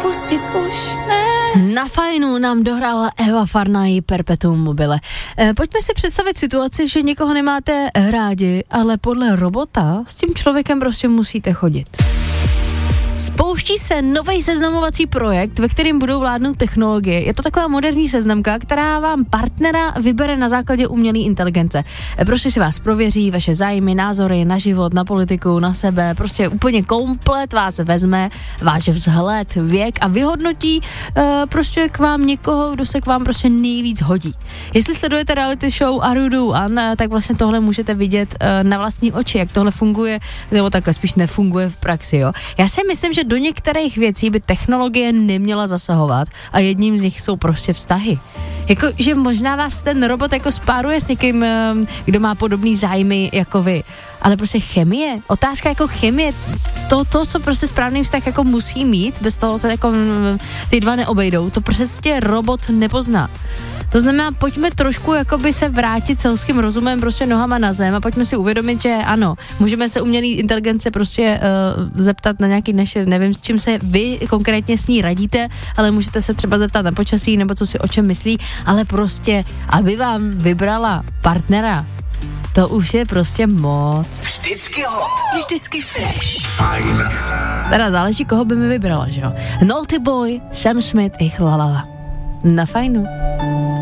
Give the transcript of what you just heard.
pustit už ne. Na Fajnu nám dohrála Eva Farnají Perpetuum mobile. Pojďme si představit situaci, že někoho nemáte rádi, ale podle robota s tím člověkem prostě musíte chodit. Spouští se nový seznamovací projekt, ve kterém budou vládnout technologie. Je to taková moderní seznamka, která vám partnera vybere na základě umělé inteligence. Prostě si vás prověří, vaše zájmy, názory na život, na politiku, na sebe, prostě úplně komplet vás vezme, váš vzhled, věk a vyhodnotí prostě k vám někoho, kdo se k vám prostě nejvíc hodí. Jestli sledujete reality show Arudu, tak vlastně tohle můžete vidět na vlastní oči, jak tohle funguje, nebo takhle spíš nefunguje v praxi, jo. Já si myslím, že do některých věcí by technologie neměla zasahovat a jedním z nich jsou prostě vztahy. Jako, že možná vás ten robot jako spáruje s někým, kdo má podobný zájmy jako vy. Ale prostě chemie, otázka jako chemie, to, co prostě správný vztah jako musí mít, bez toho se jako ty dva neobejdou, to prostě robot nepozná. To znamená, pojďme trošku jakoby se vrátit selským rozumem prostě nohama na zem a pojďme si uvědomit, že ano, můžeme se umělý inteligence prostě zeptat na nějaký naše, nevím, s čím se vy konkrétně s ní radíte, ale můžete se třeba zeptat na počasí nebo co si o čem myslí, ale prostě, aby vám vybrala partnera, to už je prostě moc. Vždycky hot. Vždycky fresh. Fajn. Teda záleží, koho by mi vybrala, že jo? Naughty Boy, Sam Smith, ich lalala. Na Fajnu.